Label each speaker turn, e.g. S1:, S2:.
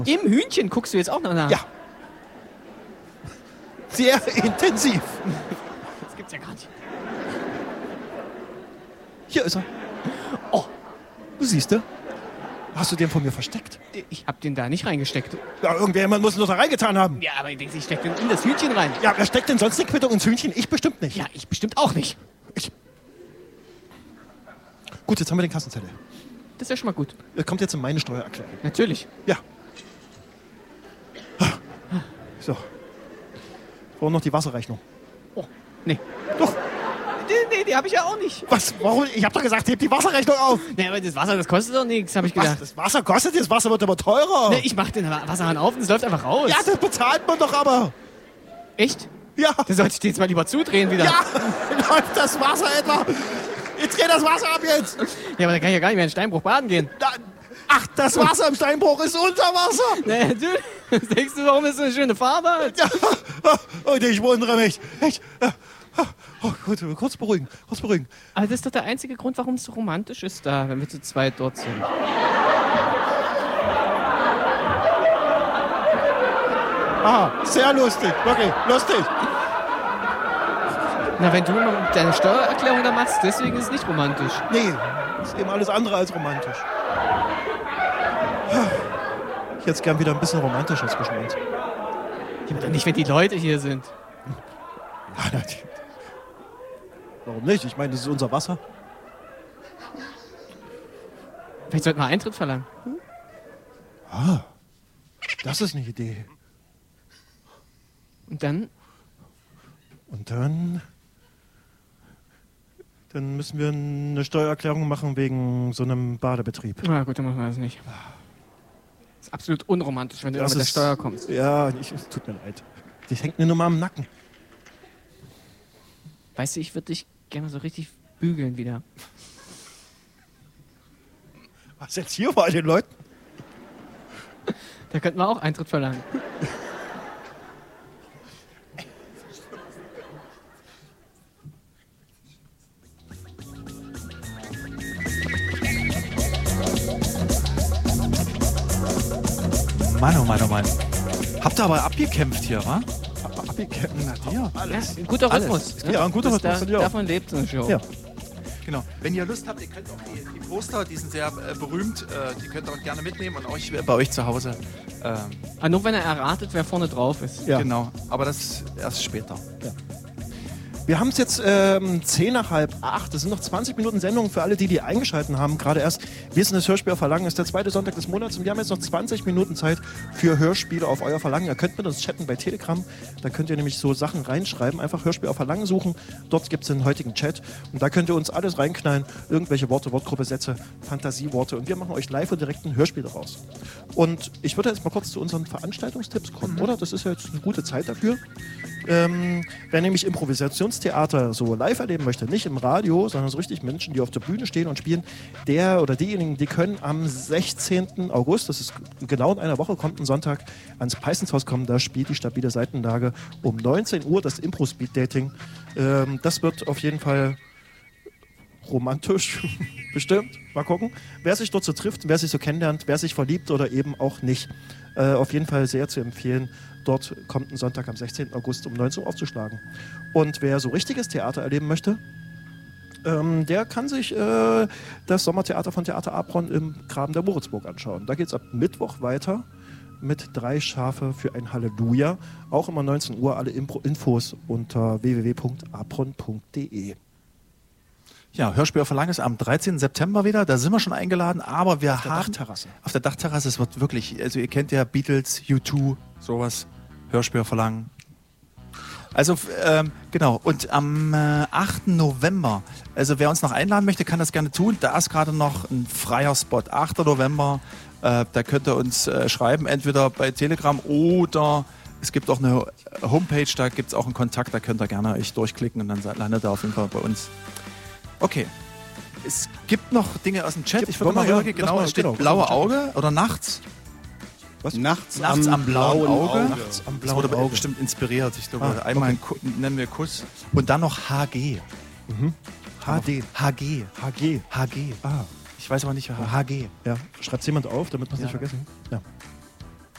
S1: Im Hühnchen guckst du jetzt auch noch nach?
S2: Ja. Sehr intensiv.
S1: Das gibt's ja gar nicht.
S2: Hier ist er. Oh, du siehst du? Hast du den von mir versteckt?
S1: Ich hab den da nicht reingesteckt.
S2: Ja, irgendjemand muss ihn doch da reingetan haben.
S1: Ja, aber ich denke, ich steck den in das Hühnchen rein.
S2: Ja, wer steckt denn sonst die Quittung ins Hühnchen? Ich bestimmt nicht.
S1: Ja, ich bestimmt auch nicht.
S2: Gut, jetzt haben wir den Kassenzettel.
S1: Das ist ja schon mal gut.
S2: Das kommt jetzt in meine Steuererklärung.
S1: Natürlich.
S2: Ja. So. Und noch die Wasserrechnung.
S1: Oh, nee.
S2: Doch.
S1: Nee, die habe ich ja auch nicht.
S2: Was? Warum? Ich hab doch gesagt, heb die Wasserrechnung auf.
S1: Nee, aber das Wasser, das kostet doch nichts, habe ich gedacht.
S2: Was? Das Wasser kostet? Das Wasser wird aber teurer.
S1: Nee, ich mach den Wasserhahn auf und es läuft einfach raus.
S2: Ja, das bezahlt man doch aber.
S1: Echt?
S2: Ja.
S1: Da sollte ich den jetzt mal lieber zudrehen wieder.
S2: Ja, läuft das Wasser etwa. Ich dreh das Wasser ab jetzt.
S1: Ja, aber dann kann ich ja gar nicht mehr in Steinbruch baden gehen.
S2: Ach, das Wasser im Steinbruch ist unter Wasser.
S1: Nee, natürlich. Denkst du, warum ist so eine schöne Farbe?
S2: Ja. Und ich wundere mich. Oh, gut, kurz beruhigen.
S1: Aber das ist doch der einzige Grund, warum es so romantisch ist da, wenn wir zu zweit dort sind.
S2: Aha, sehr lustig. Wirklich, lustig.
S1: Na, wenn du deine Steuererklärung da machst, deswegen ist es nicht romantisch.
S2: Nee, ist eben alles andere als romantisch. Ich hätte es gern wieder ein bisschen romantischer zwischen uns.
S1: Ja, aber doch nicht, wenn die Leute hier sind.
S2: Warum nicht? Ich meine, das ist unser Wasser.
S1: Vielleicht sollten wir Eintritt verlangen.
S2: Ah, das ist eine Idee.
S1: Und dann?
S2: Und dann müssen wir eine Steuererklärung machen wegen so einem Badebetrieb.
S1: Na gut, dann machen wir das nicht. Das ist absolut unromantisch, wenn du mit der Steuer kommst.
S2: Ja, es tut mir leid. Das hängt mir nur mal am Nacken.
S1: Weißt du, ich würde dich gerne so richtig bügeln wieder.
S2: Was jetzt hier bei den Leuten?
S1: Da könnten wir auch Eintritt verlangen.
S3: Mann, oh Mann, oh Mann. Habt ihr aber abgekämpft hier, wa?
S2: Abgekämpft?
S3: Ja,
S2: alles.
S1: Ja, ein guter Rhythmus.
S2: Ne? Ja, ein guter Rhythmus.
S1: Davon lebt so eine Show.
S2: Ja.
S3: Genau. Wenn ihr Lust habt, ihr könnt auch die Poster, die sind sehr berühmt, die könnt ihr auch gerne mitnehmen und euch bei euch zu Hause.
S1: Nur wenn er erratet, wer vorne drauf ist.
S2: Ja.
S3: Genau, aber das erst später.
S2: Ja. Wir haben es jetzt 7:50. Das sind noch 20 Minuten Sendung für alle, die eingeschaltet haben. Gerade erst. Wir sind das Hörspiel auf Verlangen. Es ist der zweite Sonntag des Monats und wir haben jetzt noch 20 Minuten Zeit für Hörspiele auf euer Verlangen. Ihr könnt mit uns chatten bei Telegram. Da könnt ihr nämlich so Sachen reinschreiben. Einfach Hörspiel auf Verlangen suchen. Dort gibt es den heutigen Chat. Und da könnt ihr uns alles reinknallen. Irgendwelche Worte, Wortgruppe, Sätze, Fantasieworte. Und wir machen euch live und direkt ein Hörspiel daraus. Und ich würde jetzt mal kurz zu unseren Veranstaltungstipps kommen, oder? Das ist ja jetzt eine gute Zeit dafür. Wer nämlich Improvisationstheater so live erleben möchte, nicht im Radio, sondern so richtig Menschen, die auf der Bühne stehen und spielen, der oder diejenigen, die können am 16. August, das ist genau in einer Woche, kommt ein Sonntag, ans Peissenshaus kommen, da spielt die stabile Seitenlage um 19 Uhr, das Impro-Speed-Dating. Das wird auf jeden Fall romantisch, bestimmt. Mal gucken, wer sich dort so trifft, wer sich so kennenlernt, wer sich verliebt oder eben auch nicht. Auf jeden Fall sehr zu empfehlen. Dort kommt ein Sonntag am 16. August um 19 Uhr aufzuschlagen. Und wer so richtiges Theater erleben möchte, der kann sich das Sommertheater von Theater Apron im Graben der Moritzburg anschauen. Da geht es ab Mittwoch weiter mit 3 Schafe für ein Halleluja. Auch immer 19 Uhr, alle Infos unter www.apron.de.
S3: Ja, Hörspiel auf Verlangen ist am 13. September wieder. Da sind wir schon eingeladen, aber wir haben...
S2: Dachterrasse.
S3: Auf der Dachterrasse. Es wird wirklich... Also ihr kennt ja Beatles, U2, sowas. Hörspiel auf Verlangen. Also, genau. Und am 8. November, also wer uns noch einladen möchte, kann das gerne tun. Da ist gerade noch ein freier Spot. 8. November, da könnt ihr uns schreiben, entweder bei Telegram oder... Es gibt auch eine Homepage, da gibt es auch einen Kontakt, da könnt ihr gerne euch durchklicken und dann landet ihr auf jeden Fall bei uns. Okay. Es gibt noch Dinge aus dem Chat. Ich würde mal hören, genau, es steht blaue Auge oder nachts.
S2: Was?
S3: Nachts am blauen Auge.
S2: Nachts am
S3: Das
S2: blauen
S3: wurde
S2: Auge.
S3: bestimmt inspiriert. Ich glaube, einmal nennen wir Kuss. Und dann noch HG.
S2: Mhm. HD.
S3: HG.
S2: HG.
S3: HG.
S2: Ah.
S3: Ich weiß aber nicht, HG.
S2: Ja, schreibt jemand auf, damit wir es nicht vergessen. Ja.